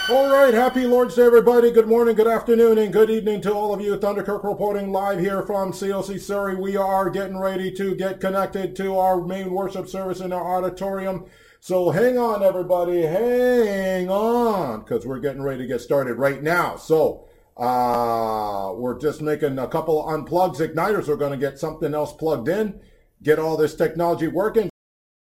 All right, happy Lord's Day, everybody. Good morning, good afternoon, and good evening to all of you. Thunderkirk reporting live here from COC Surrey. We are getting ready to get connected to our main worship service in our auditorium. So hang on, everybody. Hang on, because we're getting ready to get started right now. So we're just making a couple unplugs, igniters. We're going to get something else plugged in, get all this technology working.